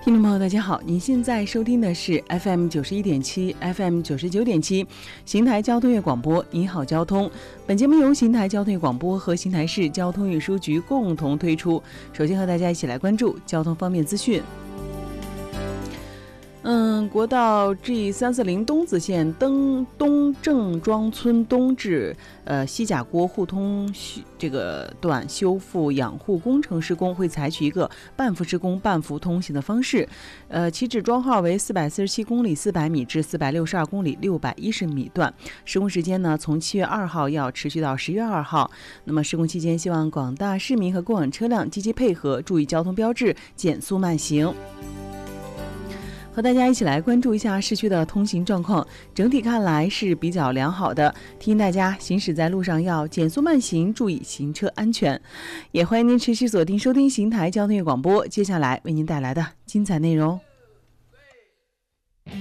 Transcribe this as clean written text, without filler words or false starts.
听众朋友大家好，您现在收听的是 FM 91.7 FM 99.7 邢台交通乐广播，你好交通。本节目由邢台交通乐广播和邢台市交通运输局共同推出。首先和大家一起来关注交通方面资讯。国道 G340 东子线东郑庄村东至西甲郭互通这个段修复养护工程施工，会采取一个半幅施工半幅通行的方式。起止桩号为447公里400米至462公里610米段。施工时间呢，从7月2号要持续到10月2号。那么施工期间，希望广大市民和过往车辆积极配合，注意交通标志，减速慢行。和大家一起来关注一下市区的通行状况，整体看来是比较良好的，提醒大家行驶在路上要减速慢行，注意行车安全。也欢迎您持续锁定收听邢台交通乐广播接下来为您带来的精彩内容。